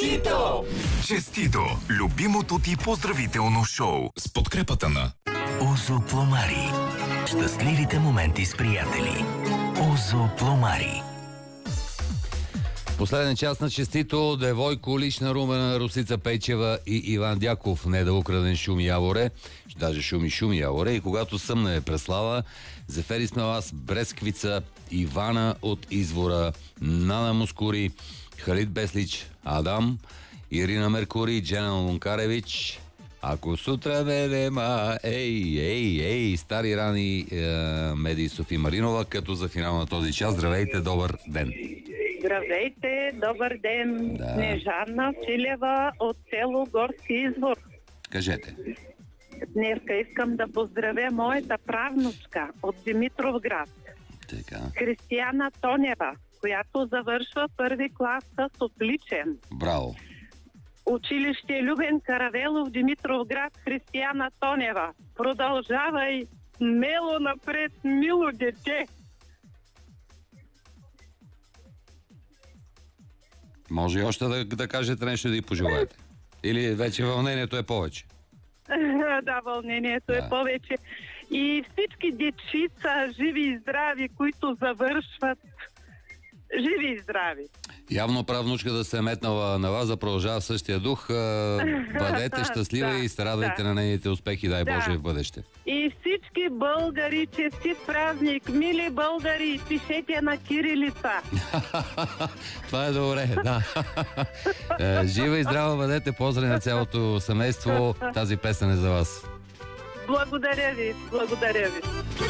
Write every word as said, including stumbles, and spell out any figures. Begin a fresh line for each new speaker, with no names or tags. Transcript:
Честито!
Честито! Любимото ти поздравително шоу с подкрепата на
Озо Пломари. Щастливите моменти с приятели. Озо Пломари.
Последен час на Честито, Девойко, лична Румена, Русица Пейчева и Иван Дяков. Не да украден Шум Яворе, даже Шуми Шум Яворе. И когато съмне Преслава, Зефери Смелас, Бресквица, Ивана от Извора, Нана Мускури, Халид Беслич, Адам, Ирина Меркури, Джена Лункаревич. Ако сутра не нема, ей, ей, ей, стари рани е, медии Софи Маринова, като за финал на този час. Здравейте, добър ден!
Здравейте, добър ден!
Да.
Снежана Филева от село Горски Извор.
Кажете.
Днеска искам да поздравя моята правнучка от Димитровград,
Така.
Християна Тонева, която завършва първи клас с отличен.
Браво!
Училище Любен Каравелов, Димитровград, Християна Тонева. Продължавай смело напред, мило дете!
Може и още да, да кажете нещо да и пожелаете. Или вече вълнението е повече?
Да, вълнението
Да.
е повече. И всички дечица, живи и здрави, които завършват, живи и здрави.
Явно правнучка да се е метнала на вас, да продължава в същия дух. А, Бъдете щастлива
Да,
и се радвайте
да.
на нейните успехи, дай
Да.
Боже, в бъдеще.
И всички българи, честит празник, мили българи, пишете на кирилица.
Това е добре, да. Е, Жива и здрава бъдете, поздрави на цялото семейство. Тази песен е за вас.
Благодаря ви, благодаря ви.